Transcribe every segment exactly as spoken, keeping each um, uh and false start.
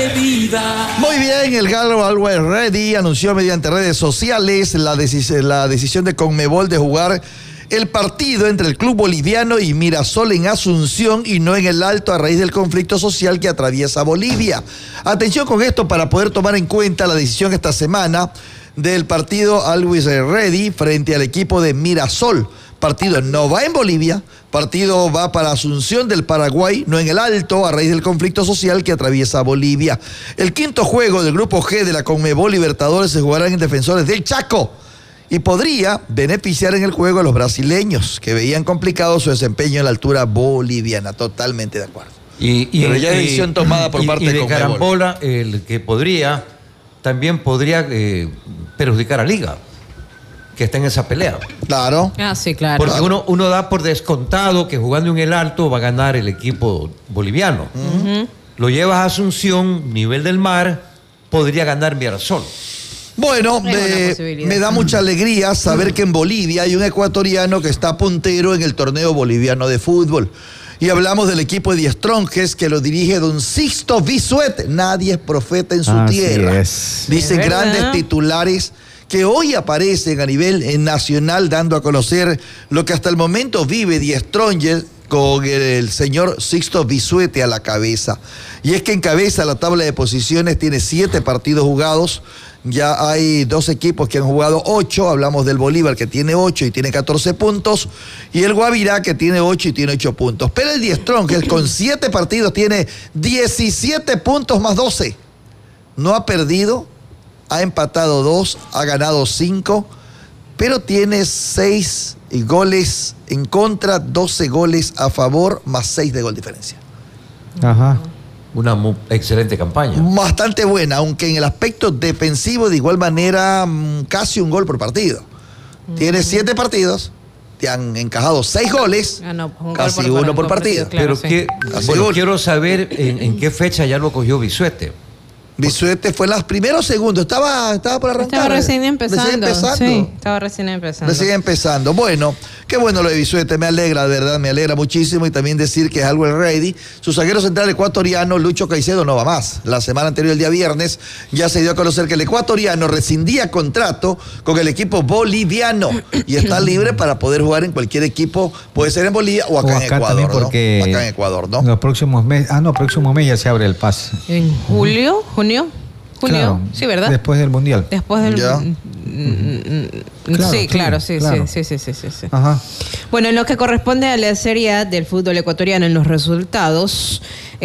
Dale vida. Muy bien, el Galo Always Ready anunció mediante redes sociales la, decis- la decisión de Conmebol de jugar el partido entre el club boliviano y Mirasol en Asunción y no en el Alto a raíz del conflicto social que atraviesa Bolivia. Atención con esto para poder tomar en cuenta la decisión esta semana del partido Always Ready frente al equipo de Mirasol. Partido no va en Bolivia, partido va para Asunción del Paraguay, no en el Alto, a raíz del conflicto social que atraviesa Bolivia. El quinto juego del Grupo G de la Conmebol Libertadores se jugará en Defensores del Chaco y podría beneficiar en el juego a los brasileños, que veían complicado su desempeño en la altura boliviana. Totalmente de acuerdo. Y, y, Pero ya es decisión tomada por y, parte y de de Conmebol. carambola, el que podría, también podría eh, perjudicar a Liga, que está en esa pelea. Claro. Ah, sí, claro. Porque claro. uno, uno da por descontado que jugando en el Alto va a ganar el equipo boliviano. Uh-huh. Lo llevas a Asunción, nivel del mar, podría ganar Mirasol. Bueno, Es una me, posibilidad. me da mucha alegría saber que en Bolivia hay un ecuatoriano que está puntero en el torneo boliviano de fútbol. Y hablamos del equipo de Die Strongest que lo dirige don Sixto Bisuet. Nadie es profeta en su Así tierra. es. Dicen Es verdad. grandes titulares que hoy aparecen a nivel eh, nacional dando a conocer lo que hasta el momento vive Die Strongest con el, el señor Sixto Bisuete a la cabeza. Y es que encabeza la tabla de posiciones, tiene siete partidos jugados. Ya hay dos equipos que han jugado ocho, hablamos del Bolívar que tiene ocho y tiene catorce puntos, y el Guavirá que tiene ocho y tiene ocho puntos. Pero el Die Strongest con siete partidos tiene diecisiete puntos más doce. No ha perdido, ha empatado dos, ha ganado cinco, pero tiene seis goles en contra, doce goles a favor, más seis de gol diferencia. Ajá. Una muy excelente campaña. Bastante buena, aunque en el aspecto defensivo de igual manera mmm, casi un gol por partido. Mm. Tiene siete partidos, te han encajado seis goles, Ah, no, un casi gol por- uno por por partido. partido, claro. Pero sí. que, Así bueno, gol. quiero saber en, en qué fecha ya lo cogió Bisuete. Bisuete fue en los primeros segundos, estaba, estaba por arrancar. Estaba recién empezando. Recién empezando. Sí, estaba recién empezando. Recién empezando. Bueno, qué bueno lo de Bisuete, me alegra, de verdad, me alegra muchísimo. Y también decir que es algo el ready. Su zaguero central ecuatoriano, Lucho Caicedo, no va más. La semana anterior, el día viernes, ya se dio a conocer que el ecuatoriano rescindía contrato con el equipo boliviano y está libre para poder jugar en cualquier equipo, puede ser en Bolivia o acá, O en acá Ecuador. también ¿no? porque O acá en Ecuador, ¿no? En los próximos meses, ah, no, próximo mes ya se abre el pase. ¿En julio? ¿Junio? ¿Junio? Claro, Sí, ¿verdad? Después del Mundial. Después del... Ya. Mm, mm, Claro, sí, sí, claro, sí, claro. sí, sí, sí, sí, sí. Ajá. Bueno, en lo que corresponde a la Serie A del fútbol ecuatoriano en los resultados,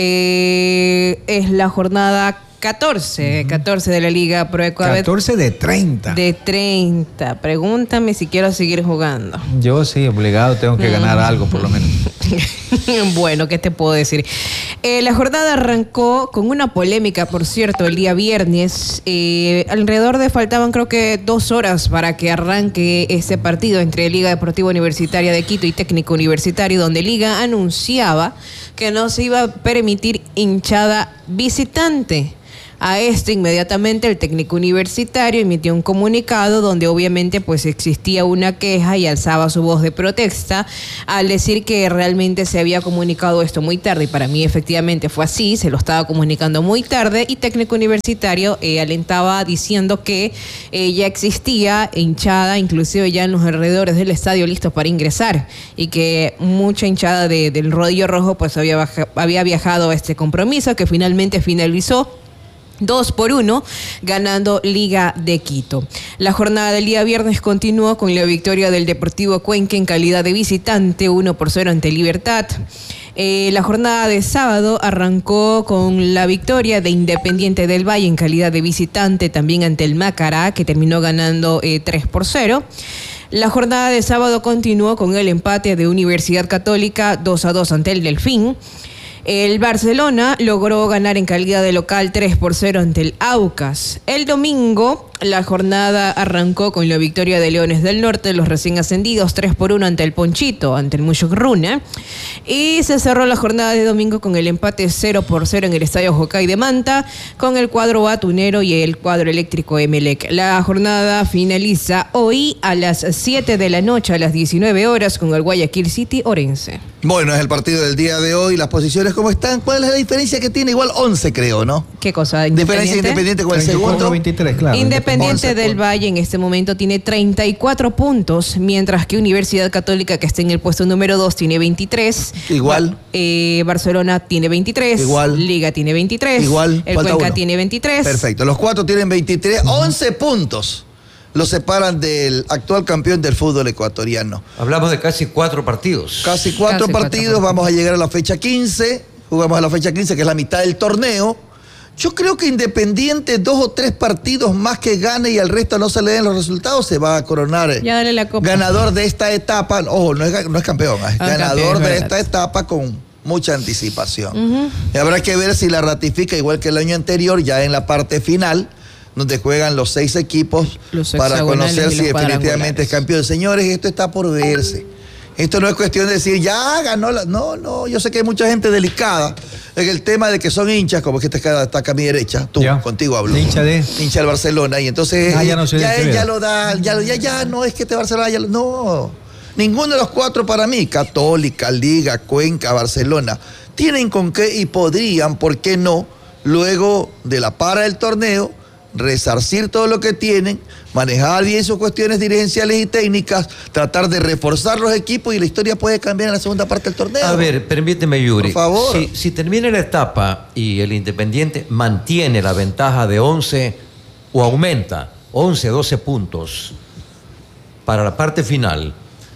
eh, es la jornada catorce, catorce de la Liga Pro Ecuador. catorce de treinta. De treinta. Pregúntame si quiero seguir jugando. Yo sí, obligado, tengo que ganar algo por lo menos. Bueno, ¿qué te puedo decir? Eh, la jornada arrancó con una polémica, por cierto, el día viernes. Eh, alrededor de faltaban creo que dos horas para que arranque ese partido entre Liga Deportiva Universitaria de Quito y Técnico Universitario, donde Liga anunciaba que no se iba a permitir hinchada visitante. A esto inmediatamente el técnico universitario emitió un comunicado donde obviamente pues existía una queja y alzaba su voz de protesta al decir que realmente se había comunicado esto muy tarde, y para mí efectivamente fue así, se lo estaba comunicando muy tarde, y técnico universitario eh, alentaba diciendo que eh, ya existía hinchada inclusive ya en los alrededores del estadio listos para ingresar, y que mucha hinchada de, del Rodillo Rojo pues había, baja, había viajado a este compromiso que finalmente finalizó Dos por uno, ganando Liga de Quito. La jornada del día viernes continuó con la victoria del Deportivo Cuenca en calidad de visitante, uno por cero ante Libertad. Eh, la jornada de sábado arrancó con la victoria de Independiente del Valle en calidad de visitante, también ante el Macará, que terminó ganando eh, tres por cero. La jornada de sábado continuó con el empate de Universidad Católica dos a dos ante el Delfín. El Barcelona logró ganar en calidad de local tres por cero ante el Aucas. El domingo La jornada arrancó con la victoria de Leones del Norte, los recién ascendidos, tres por uno ante el Ponchito, ante el Mushuk-Runa. Y se cerró la jornada de domingo con el empate cero por cero en el Estadio Jocay de Manta, con el cuadro atunero y el cuadro eléctrico Emelec. La jornada finaliza hoy a las siete de la noche, a las diecinueve horas, con el Guayaquil City Orense. Bueno, es el partido del día de hoy. Las posiciones, ¿cómo están? ¿Cuál es la diferencia que tiene? Igual once, creo, ¿no? ¿Qué cosa? Diferencia Independiente con el segundo. veintitrés, claro. Independiente del Valle en este momento tiene treinta y cuatro puntos, mientras que Universidad Católica, que está en el puesto número dos, tiene veintitrés. Igual. Ba- eh, Barcelona tiene veintitrés. Igual. Liga tiene veintitrés. Igual. El Falta Cuenca uno. tiene veintitrés. Perfecto. Los cuatro tienen veintitrés. once puntos los separan del actual campeón del fútbol ecuatoriano. Hablamos de casi cuatro partidos. Casi cuatro Casi cuatro partidos. partidos. Vamos a llegar a la fecha quince. Jugamos a la fecha quince, que es la mitad del torneo. Yo creo que Independiente, dos o tres partidos más que gane y al resto no se le den los resultados, se va a coronar eh, Ya dale la copa. ganador de esta etapa. Ojo, no es, no es campeón, es Ah, ganador campeón, de verdad. esta etapa con mucha anticipación. Ujú. Y habrá que ver si la ratifica igual que el año anterior, ya en la parte final, donde juegan los seis equipos Los para hexagonales conocer y si los definitivamente es cuadrangulares. campeón. Señores, esto está por verse. Esto no es cuestión de decir, ya ganó la... No, no, yo sé que hay mucha gente delicada en el tema de que son hinchas, como que este está acá a mi derecha, tú, Ya. contigo hablo. Hincha de- Hincha del Barcelona, y entonces Ah, ya no soy ya, del él ya Quevedo. lo da, ya, lo- ya, ya, no es que este Barcelona, ya lo- no. Ninguno de los cuatro para mí, Católica, Liga, Cuenca, Barcelona, tienen con qué y podrían, ¿por qué no? Luego de la para del torneo, resarcir todo lo que tienen, manejar bien sus cuestiones dirigenciales y técnicas, tratar de reforzar los equipos y la historia puede cambiar en la segunda parte del torneo. A ver, permíteme, Yuri. Por favor. Si, si termina la etapa y el Independiente mantiene la ventaja de once o aumenta once, doce puntos para la parte final,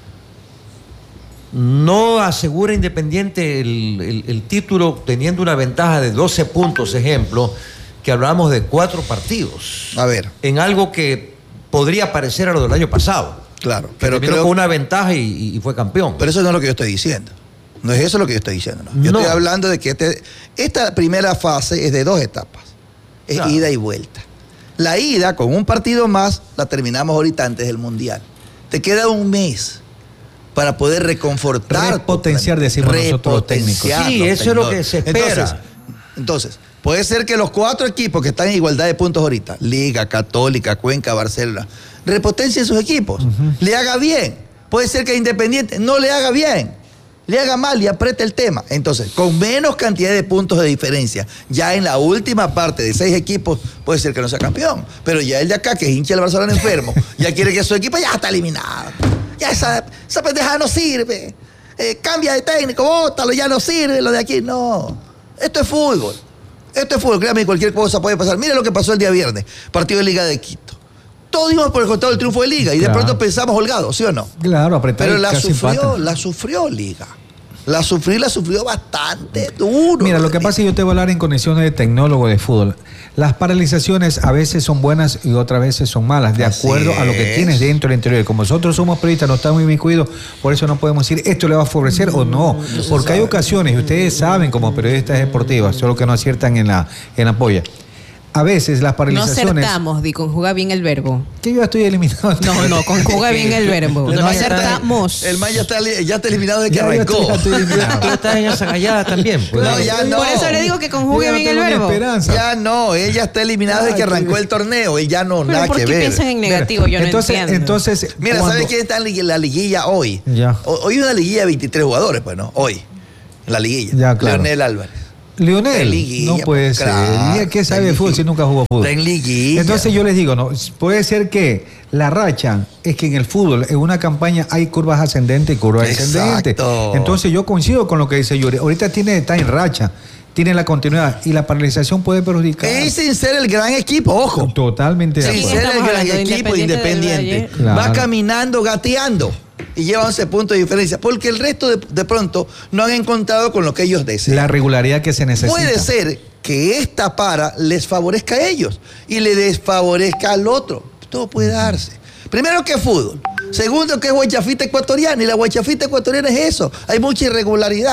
no asegura Independiente el, el- el título teniendo una ventaja de doce puntos, ejemplo, que hablamos de cuatro partidos. A ver, En algo que podría parecer a lo del año pasado. claro, Que pero terminó creo... con una ventaja y, y fue campeón. Pero eso no es lo que yo estoy diciendo. No es eso lo que yo estoy diciendo. ¿no? Yo No. estoy hablando de que este- esta primera fase es de dos etapas. Es Claro. ida y vuelta. La ida, con un partido más, la terminamos ahorita antes del Mundial. Te queda un mes para poder reconfortar. tu Repotenciar, plan- decimos nosotros los técnicos. repotenciar Sí, los eso es lo que técnicos. se espera. Entonces, entonces, puede ser que los cuatro equipos que están en igualdad de puntos ahorita, Liga, Católica, Cuenca, Barcelona, repotencien sus equipos, le haga bien. Puede ser que Independiente no le haga bien, le haga mal y apriete el tema. Entonces, con menos cantidad de puntos de diferencia, ya en la última parte de seis equipos, puede ser que no sea campeón. Pero ya el de acá, que es hincha del Barcelona enfermo, ya quiere que su equipo ya está eliminado. Ya esa, esa pendejada no sirve. Eh, cambia de técnico, bótalo, ya no sirve, lo de aquí. No. Esto es fútbol. Esto es fútbol, créame, cualquier cosa puede pasar. Mira lo que pasó el día viernes, partido de Liga de Quito. Todos dimos por el contado del triunfo de Liga y de Claro. pronto pensamos holgado, ¿sí o no? Claro, apretar Pero y la casi sufrió, empatan. la sufrió Liga. La sufrió y la sufrió bastante duro. Mira, lo que pasa es que yo te voy a hablar en condiciones de tecnólogo de fútbol. Las paralizaciones a veces son buenas y otras veces son malas, de Así acuerdo a lo que es. tienes dentro del interior. Como nosotros somos periodistas, no estamos inmiscuidos, por eso no podemos decir esto le va a favorecer o no. Porque hay ocasiones, y ustedes saben como periodistas deportivos, solo que no aciertan en la, en la polla. A veces las No paralizaciones... acertamos, di, conjuga bien el verbo. Que yo estoy eliminado. No, no, conjuga bien el verbo. El No man ya está- acertamos. El man ya está, li- ya está eliminado desde que Ya, yo arrancó. estoy- ya estoy eliminado. Tú estás en esa gallada también. pues. No, ya no. Por eso le digo que conjugue Yo no bien el tengo ni verbo. esperanza. Ya no, él ya está eliminado desde que Ay, arrancó qué- el torneo. Él ya no, Pero nada ¿por que qué ver. piensan en negativo? Yo entonces, no entiendo. Entonces, Mira, cuando- ¿sabes quién está en li- la liguilla hoy? Ya. Ho- Hoy es una liguilla de veintitrés jugadores, pues, ¿no? Hoy. En la liguilla. Ya, claro. Leonel Álvarez. Lionel, En liguilla, no puede pues, ser. claro, ¿Y ¿Qué está sabe en de fútbol liguilla. si nunca jugó fútbol? Está en liguilla. Entonces yo les digo, no, puede ser que la racha es que en el fútbol, en una campaña hay curvas ascendentes y curvas descendentes. Exacto. Entonces yo coincido con lo que dice Yuri. Ahorita tiene, está en racha, tiene la continuidad y la paralización puede perjudicar. Y sin ser el gran equipo, ojo. Totalmente de Sin Sí, acuerdo. ser el estamos gran hablando de equipo Independiente del independiente. Valle. Va Claro. caminando, gateando. Y lleva once puntos de diferencia. Porque el resto de, de pronto no han encontrado con lo que ellos desean. La regularidad que se necesita. Puede ser que esta para les favorezca a ellos y le desfavorezca al otro. Todo puede darse. Primero que es fútbol. Segundo que es guachafita ecuatoriana. Y la guachafita ecuatoriana es eso. Hay mucha irregularidad.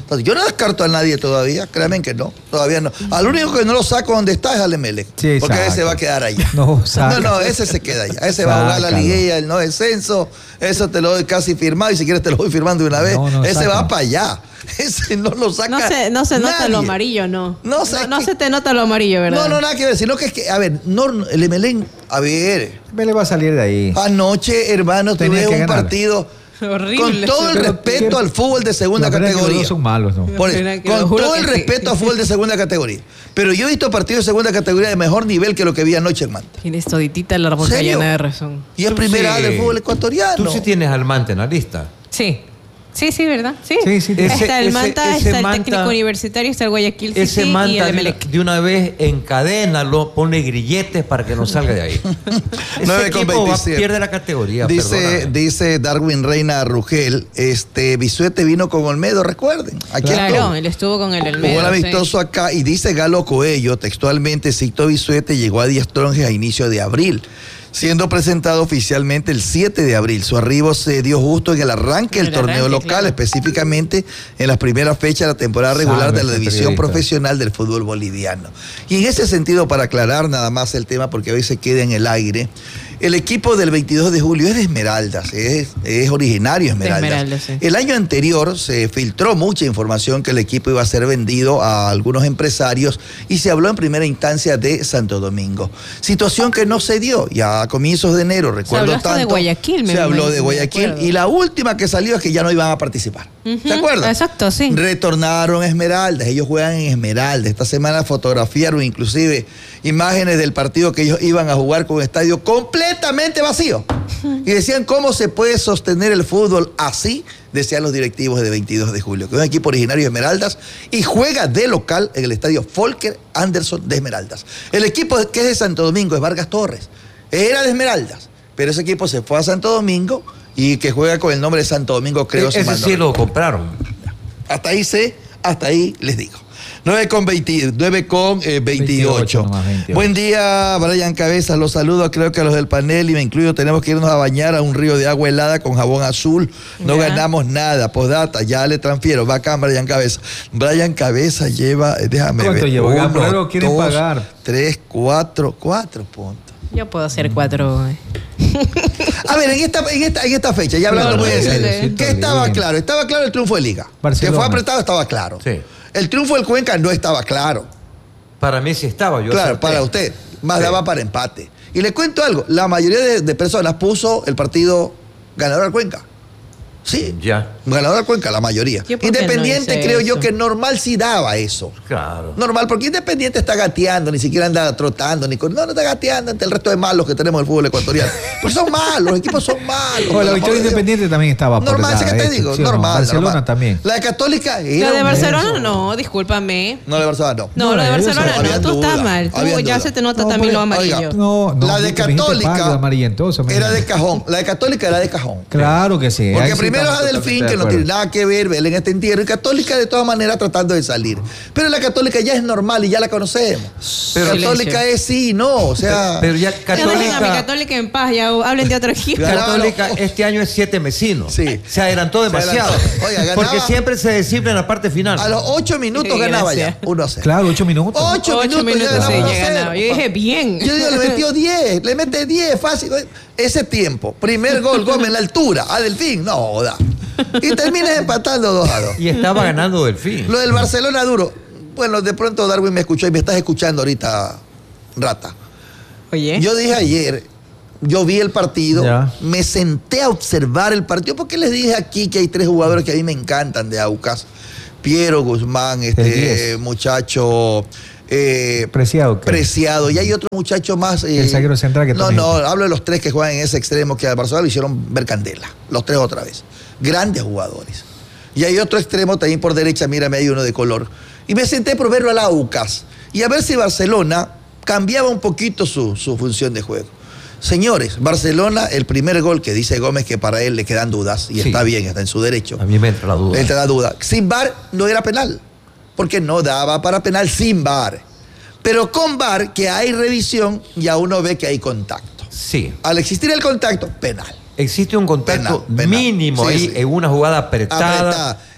Entonces, yo no descarto a nadie todavía, créanme que no, todavía no. Al único que no lo saco donde está es al Emelec, Sí, porque saca. ese va a quedar allá. No, no, saca. no, ese se queda allá. Ese va a jugar la Sácalo. liguilla, el no descenso, eso te lo doy casi firmado y si quieres te lo voy firmando de una vez. No, no, ese saca. va para allá. Ese no lo saca No se, no se nota nadie. lo amarillo, no. No, No, sé no qué- se te nota lo amarillo, ¿verdad? No, no, nada que ver, sino que es que, a ver, no, el Emelec, a ver, Me le va a salir de ahí. anoche, hermano, Tenía tuve que un ganar. partido Horrible. con todo el Pero- respeto al fútbol de segunda La verdad es que los categoría. dos son malos, ¿no? Por eso, Mira, que lo con juro todo que el sí. respeto a fútbol de segunda categoría. Pero yo he visto partidos de segunda categoría de mejor nivel que lo que vi anoche en Manta. Tienes toditita la boca ¿Serio? llena de razón. Y es Tú primera sí. del fútbol ecuatoriano. Tú sí tienes al Manta en la lista. Sí. Sí, sí, ¿verdad? Sí. Sí, sí, Está ese- el ese- Manta, ese está el Manta- técnico universitario, está el Guayaquil City Ese y el Manta de una, Emelec. de una vez encadénalo, pone grilletes para que no salga de ahí. nueve Ese con equipo va, veintisiete. pierde la categoría. Dice, perdóname. dice Darwin Reina Rugel, este, Bisuete vino con Olmedo, recuerden. Aquí Claro, estuvo. él estuvo con el Jugó Olmedo. el sí. amistoso acá y dice Galo Coello, textualmente, Sixto Bisuete llegó a Díaz Tronjes a inicio de abril, siendo presentado oficialmente el siete de abril. Su arribo se dio justo en el arranque En del el torneo arranque, local, claro. específicamente en las primeras fechas de la temporada regular Sabe de la ese división periodista. profesional del fútbol boliviano. Y en ese sentido, para aclarar nada más el tema, porque hoy se queda en el aire, el equipo del veintidós de julio es de Esmeraldas, es, es originario de Esmeraldas. Esmeraldas, sí. El año anterior se filtró mucha información que el equipo iba a ser vendido a algunos empresarios y se habló en primera instancia de Santo Domingo. Situación que no se dio. Ya a comienzos de enero, recuerdo habló hasta tanto. de Guayaquil, me- Se habló me- de me Guayaquil acuerdo. y la última que salió es que ya no iban a participar. Ujú, ¿Se acuerdan? exacto, sí. Retornaron a Esmeraldas. Ellos juegan en Esmeraldas. Esta semana fotografiaron inclusive imágenes del partido que ellos iban a jugar con un estadio completamente vacío. Y decían cómo se puede sostener el fútbol así, decían los directivos de veintidós de julio, que es un equipo originario de Esmeraldas y juega de local en el estadio Folker Anderson de Esmeraldas. El equipo que es de Santo Domingo es Vargas Torres. Era de Esmeraldas, pero ese equipo se fue a Santo Domingo y que juega con el nombre de Santo Domingo, creo. si Ese mal no sí recuerdo. lo compraron. Hasta ahí sé, hasta ahí les digo. nueve con, veinte, nueve con eh, veintiocho. veintiocho nomás, veintiocho. Buen día, Brian Cabezas. Los saludo, creo que a los del panel y me incluyo. Tenemos que irnos a bañar a un río de agua helada con jabón azul. No Ya. ganamos nada. Postdata, ya le transfiero. Va acá, Brian Cabezas. Brian Cabezas lleva, eh, déjame ¿Cuánto ver. lleva? Oiga, Uno, por algo quieren dos, pagar. Tres, cuatro, cuatro puntos. Yo puedo hacer cuatro. eh. A ver, en esta, en esta, en esta fecha, ya hablando No, muy en no, serio, sí, sí, ¿qué sí, estaba sí. claro? Estaba claro el triunfo de Liga. Barcelona. Que fue apretado, estaba claro. Sí. El triunfo del Cuenca no estaba claro. Para mí sí estaba. Yo Claro, acerté. para usted. Más Sí. daba para empate. Y le cuento algo. La mayoría de, de personas puso el partido ganador al Cuenca. Sí. Ya. Ganador al Cuenca, la mayoría. ¿Yo por qué Independiente no hice creo yo eso? que normal sí daba eso. Claro. Normal, porque Independiente está gateando, ni siquiera anda trotando, ni con, no, no está gateando ante el resto de malos que tenemos en el fútbol ecuatoriano. Pues son malos, los equipos son malos. O por la el amor victoria de Dios. independiente también estaba Normal, ¿sí que te apretada, digo? ¿sí o no? Normal. Barcelona normal. también. La de Católica era Lo de un- Barcelona no, discúlpame. No, la de Barcelona no. No, No, lo de ellos Barcelona habían no, tú duda, estás mal. Tú habían ya duda. se te nota No, también lo porque- amarillo. Oiga, No, no. la de me dijiste pálido, Católica amarillentoso, me era de dijiste. cajón. La de Católica era de cajón. Claro que sí. Porque ahí sí primero es estamos a Delfín, totalmente que de no acuerdo. tiene nada que ver, Belén este entierro, y Católica de todas maneras tratando de salir. Pero la Católica ya es normal y ya la conocemos. Pero- Católica es sí, no, o sea... Pero ya Ya dejen a mi Católica. Católica en paz, ya hablen de otro equipo. Ganaba- Católica este año es siete mesinos. Sí. Se adelantó Se demasiado. adelantó. Oiga, ganaba- Porque siempre se desinfla en la parte final. A los ocho minutos Sí, ganaba gracias. ya, uno a cero. Claro, ocho minutos. Ocho, Ocho minutos, minutos, ya ganaba sí, uno a ya cero, ganaba. Yo papá. dije, bien. Yo digo, le metió diez, le mete diez, fácil. Ese tiempo, primer gol, Gómez en la altura, a Delfín, no joda. Y terminas empatando dos a dos. Y estaba ganando Delfín. Lo del Barcelona duro. Bueno, de pronto Darwin me escuchó y me estás escuchando ahorita, rata. Oye. Yo dije ayer, yo vi el partido, Ya. me senté a observar el partido, porque les dije aquí que hay tres jugadores que a mí me encantan de Aucas. Piero Guzmán, El este diez. muchacho eh, Preciado. ¿qué? Preciado. Y hay otro muchacho más. eh, El zaguero central que No, también. no, hablo de los tres que juegan en ese extremo que a Barcelona lo hicieron ver candela. Los tres otra vez. Grandes jugadores. Y hay otro extremo también por derecha, mírame, hay uno de color. Y me senté por verlo al Aucas y a ver si Barcelona cambiaba un poquito su, su función de juego. Señores, Barcelona, el primer gol que dice Gómez que para él le quedan dudas, y Sí. está bien, está en su derecho. A mí me entra la duda. Él te da duda. Sin V A R no era penal, porque no daba para penal sin V A R. Pero con V A R, que hay revisión, ya uno ve que hay contacto. Sí. Al existir el contacto, penal. Existe un contacto Penal, penal. mínimo Sí, ahí sí. en una jugada apretada. Apretada.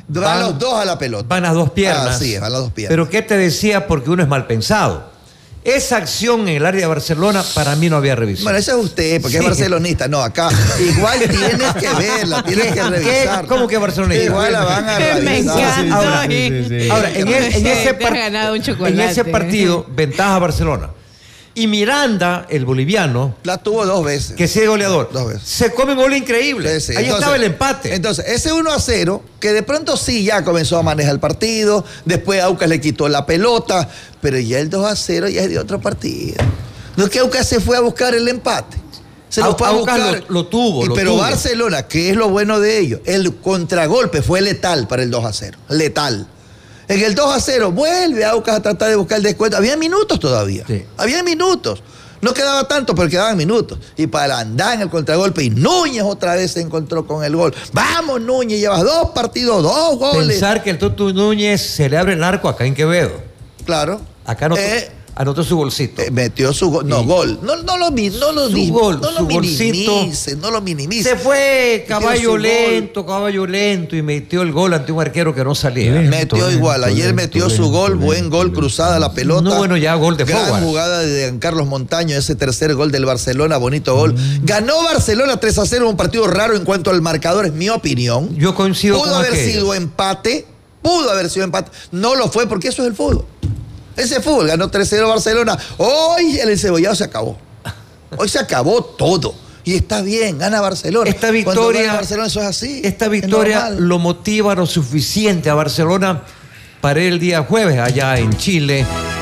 Van, van los dos a la pelota. Van las dos piernas. Ah, sí, van las dos piernas. Pero ¿qué te decía? Porque uno es mal pensado. Esa acción en el área de Barcelona para mí no había revisión. Bueno, eso es usted, porque Sí. es barcelonista. No, acá igual tienes que verla, tienes que revisar. ¿Qué? ¿Cómo que barcelonista? Igual la van a Me revisar. encanta. Ahora, sí, sí, sí. Ahora, en, el- en ese Te has par- ganado un chocolate. en ese partido, ventaja Barcelona. Y Miranda, el boliviano, La tuvo dos veces. que sigue goleador, Dos veces. se come un gol increíble. Sí, sí. Ahí Entonces- estaba el empate. Entonces, ese uno a cero, que de pronto sí ya comenzó a manejar el partido, después Aucas le quitó la pelota, pero ya el dos a cero ya es de otro partido. No es que Aucas se fue a buscar el empate. Se lo Au- fue a Aucas buscar. lo- lo tuvo, Y lo pero tuvo. Barcelona, que es lo bueno de ellos, el contragolpe fue letal para el dos a cero. Letal. En el dos a cero vuelve Aucas a tratar de buscar el descuento. Había minutos todavía. Sí. Había minutos. No quedaba tanto, pero quedaban minutos. Y para andar en el contragolpe, y Núñez otra vez se encontró con el gol. Vamos, Núñez, llevas dos partidos, dos goles. Pensar que el Tutu Núñez se le abre el arco acá en Quevedo. Claro. Acá anotó, Eh, anotó su bolsito. eh, metió su gol. No, Sí. gol. No, no lo, mi- no lo, Su mi- gol, no lo su golcito. minimice, no lo minimice. Se fue caballo su gol. lento, caballo lento y metió el gol ante un arquero que no salía. Lento, Metió lento, igual. Ayer lento, metió su lento, gol, lento, buen gol, lento. cruzada la pelota. No, bueno, ya gol de Gran forward. jugada de Carlos Montaño, ese tercer gol del Barcelona, bonito gol. Mm. Ganó Barcelona tres a cero, un partido raro en cuanto al marcador, es mi opinión. Yo coincido Pudo con haber aquello. sido empate, pudo haber sido empate. No lo fue porque eso es el fútbol. Ese fútbol ganó tres cero Barcelona. Hoy el encebollado se acabó. Hoy se acabó todo. Y está bien, gana Barcelona. Esta Cuando victoria, gana Barcelona eso es así. esta es victoria normal. lo motiva lo suficiente a Barcelona para ir el día jueves allá en Chile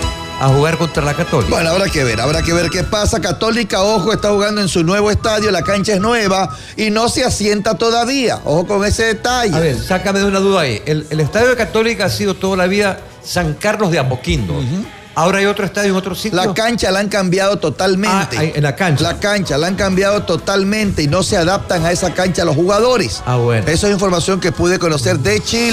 a jugar contra la Católica. Bueno, habrá que ver, habrá que ver qué pasa. Católica, ojo, está jugando en su nuevo estadio, la cancha es nueva y no se asienta todavía. Ojo con ese detalle. A ver, sácame de una duda ahí. El, el estadio de Católica ha sido toda la vida San Carlos de Apoquindo. Ahora hay otro estadio en otro sitio. La cancha la han cambiado totalmente. Ah, en la cancha. La cancha la han cambiado totalmente y no se adaptan a esa cancha los jugadores. Ah, bueno. Esa es información que pude conocer de Chile.